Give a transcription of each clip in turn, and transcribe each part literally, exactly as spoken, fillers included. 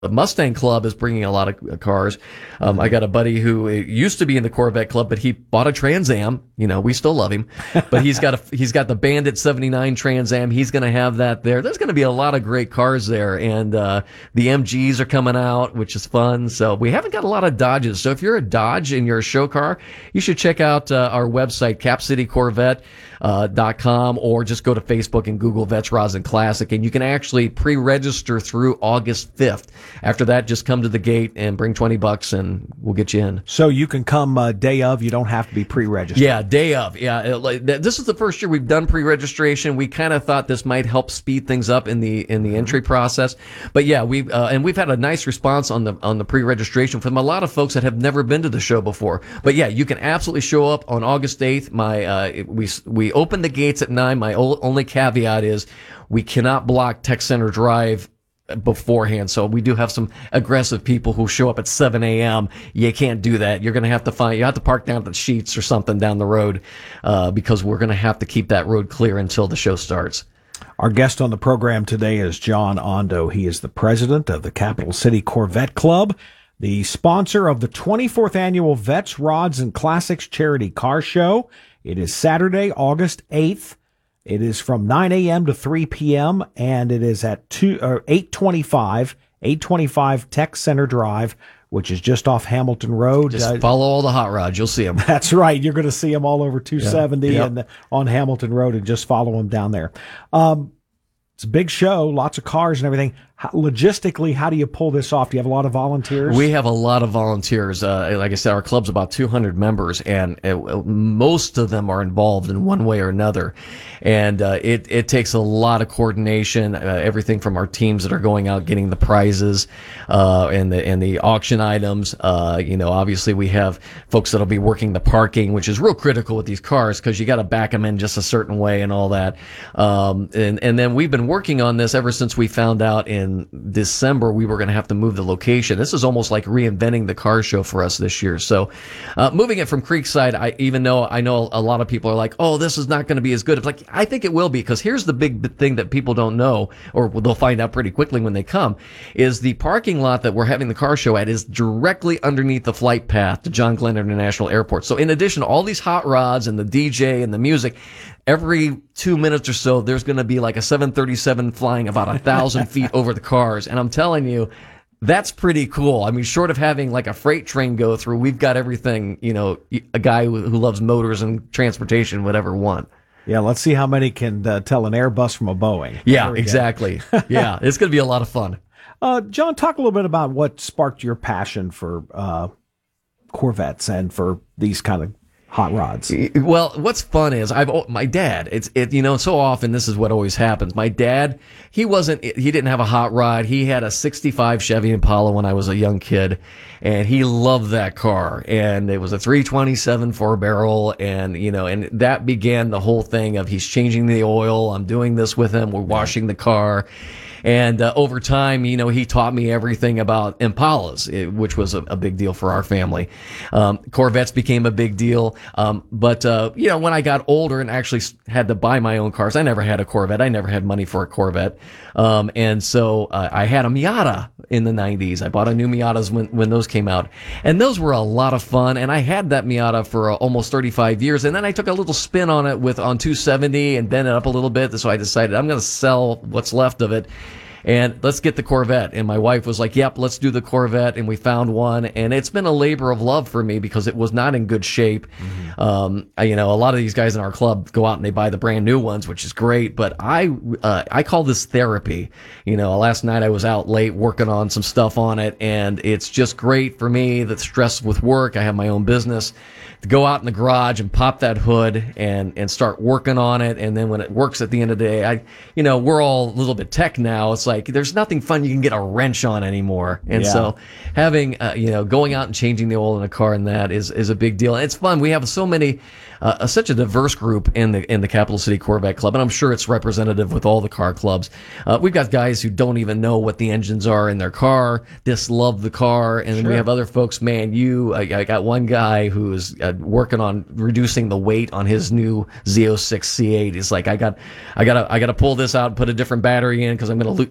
The Mustang Club is bringing a lot of cars. Um, I got a buddy who used to be in the Corvette Club, but he bought a Trans Am. You know, we still love him, but he's got a he's got the Bandit seventy-nine Trans Am. He's going to have that there. There's going to be a lot of great cars there, and uh, the M Gs are coming out, which is fun. So we haven't got a lot of Dodges. So if you're a Dodge and you're a show car, you should check out uh, our website, cap city corvette dot com, or just go to Facebook and Google Vets Rosin Classic, and you can actually pre-register through August fifth. After that, just come to the gate and bring twenty bucks and we'll get you in. So you can come uh, day of, you don't have to be pre-registered. Yeah, day of. Yeah, it, this is the first year we've done pre-registration. We kind of thought this might help speed things up in the in the entry process. But yeah, we uh, and we've had a nice response on the on the pre-registration from a lot of folks that have never been to the show before. But yeah, you can absolutely show up on August eighth. My uh, we we open the gates at nine. My only caveat is we cannot block Tech Center Drive beforehand. So we do have some aggressive people who show up at seven a.m. You can't do that. You're going to have to find, you have to park down at the Sheets or something down the road, uh, because we're going to have to keep that road clear until the show starts. Our guest on the program today is John Ondo. He is the president of the Capital City Corvette Club, the sponsor of the twenty-fourth annual Vets, Rods, and Classics Charity Car Show. It is Saturday, August eighth. It is from nine a.m. to three p.m. and it is at two or eight twenty-five, eight twenty-five Tech Center Drive, which is just off Hamilton Road. Just uh, follow all the hot rods, you'll see them. That's right. You're going to see them all over two seventy yeah. Yep. and on Hamilton Road, and just follow them down there. Um, it's a big show, lots of cars and everything. How, logistically, how do you pull this off? Do you have a lot of volunteers? We have a lot of volunteers. Uh, like I said, our club's about two hundred members, and it, most of them are involved in one way or another. And uh, it, it takes a lot of coordination, uh, everything from our teams that are going out getting the prizes uh, and the and the auction items. Uh, you know, obviously we have folks that'll be working the parking, which is real critical with these cars because you got to back them in just a certain way and all that. Um, and and then we've been working on this ever since we found out in December we were going to have to move the location. This is almost like reinventing the car show for us this year. So uh, moving it from Creekside, I even though I know a lot of people are like, oh, this is not going to be as good. It's like, I think it will be, because here's the big thing that people don't know, or they'll find out pretty quickly when they come, is the parking lot that we're having the car show at is directly underneath the flight path to John Glenn International Airport. So in addition to all these hot rods and the D J and the music, every two minutes or so, there's going to be like a seven thirty-seven flying about a thousand feet over the cars. And I'm telling you, that's pretty cool. I mean, short of having like a freight train go through, we've got everything, you know, a guy who, who loves motors and transportation would ever want. Yeah, let's see how many can uh, tell an Airbus from a Boeing. Yeah, exactly. Yeah, it's going to be a lot of fun. Uh, John, talk a little bit about what sparked your passion for uh, Corvettes and for these kind of hot rods. Well, what's fun is I've my dad. It's it you know so often this is what always happens. My dad, he wasn't he didn't have a hot rod. He had a sixty-five Chevy Impala when I was a young kid, and he loved that car. And it was a three twenty-seven four barrel, and you know, and that began the whole thing of he's changing the oil. I'm doing this with him. We're washing the car. And uh, over time, you know, he taught me everything about Impalas, it, which was a, a big deal for our family. Um, Corvettes became a big deal. Um, but, uh, you know, when I got older and actually had to buy my own cars, I never had a Corvette. I never had money for a Corvette. Um, and so uh, I had a Miata in the nineties. I bought a new Miatas when, when those came out. And those were a lot of fun. And I had that Miata for uh, almost thirty-five years. And then I took a little spin on it with on two seventy and bent it up a little bit. So I decided I'm going to sell what's left of it and let's get the Corvette. And my wife was like, yep, let's do the Corvette. And we found one. And it's been a labor of love for me because it was not in good shape. Mm-hmm. Um, I, you know, a lot of these guys in our club go out and they buy the brand new ones, which is great. But I, uh, I call this therapy. You know, last night I was out late working on some stuff on it, and it's just great for me. The stress with work, I have my own business, to go out in the garage and pop that hood and, and start working on it. And then when it works at the end of the day, I, you know, we're all a little bit tech now. It's like there's nothing fun you can get a wrench on anymore. And yeah. so having, uh, you know, going out and changing the oil in a car and that is, is a big deal. And it's fun. We have so many, uh, such a diverse group in the, in the Capital City Corvette Club. And I'm sure it's representative with all the car clubs. Uh, we've got guys who don't even know what the engines are in their car, just love the car. And then Sure. we have other folks, man, you, I, I got one guy who's uh, working on reducing the weight on his new Z oh six C eight. He's like, I got, I gotta, I gotta pull this out and put a different battery in because I'm gonna, lo- I'm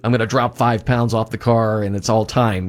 I'm going to drop five pounds off the car and it's all time.